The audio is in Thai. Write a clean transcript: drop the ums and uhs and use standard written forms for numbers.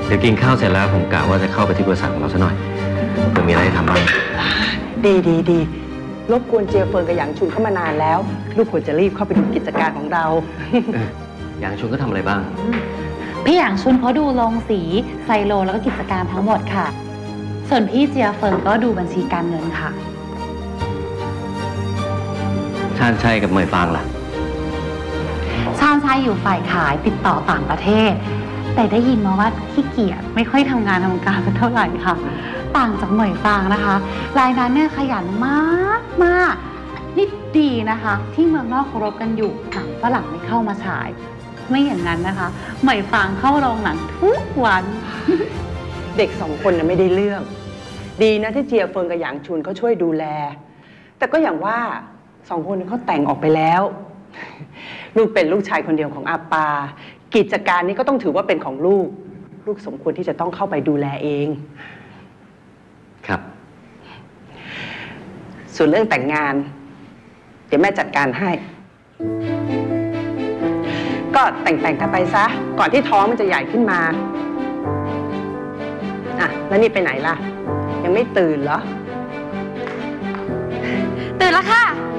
เดี๋ยวกินข้าวเสร็จแล้วผมกะว่าจะเข้าไปที่บริษัทของเราซะหน่อยเผื่อมีอะไรให้ทำบ้างดีรบกวนเจียเฟิงกับหยางชุนเข้ามานานแล้ว ลูกควรจะรีบเข้าไปดูกิจการของเราอย่างชุนก็ทำอะไรบ้างพี่หยางชุนเขาดูโรงสีไซโลแล้วก็กิจการทั้งหมดค่ะส่วนพี่เจียเฟิงก็ดูบัญชีการเงินค่ะชาญชัยกับเหมยฟางล่ะชาญชัยอยู่ฝ่ายขายติดต่อต่างประเทศแต่ได้ยินมาว่าขี้เกียจไม่ค่อยทำงานทำการสักเท่าไหร่ค่ะต่างจากเหมยฟางนะคะรายนั้นเนี่ยขยันมากนี่ดีนะคะที่เมืองนอกเคารพกันอยู่หนังฝรั่งไม่เข้ามาฉายไม่อย่างนั้นนะคะเหมยฟางเข้าโรงหนังทุกวันเด็ก2 คนน่ะไม่ได้เรื่องดีนะที่เจียเฟิงกับหยางชุนเขาช่วยดูแลแต่ก็อย่างว่า2 คนเขาแต่งออกไปแล้วลูกเป็นลูกชายคนเดียวของอาปากิจการนี้ก็ต้องถือว่าเป็นของลูกสมควรที่จะต้องเข้าไปดูแลเองครับส่วนเรื่องแต่งงานเดี๋ยวแม่จัดการให้ก็แต่งกันไปซะก่อนที่ท้องมันจะใหญ่ขึ้นมาอ่ะแล้วนี่ไปไหนล่ะยังไม่ตื่นเหรอตื่นแล้วค่ะ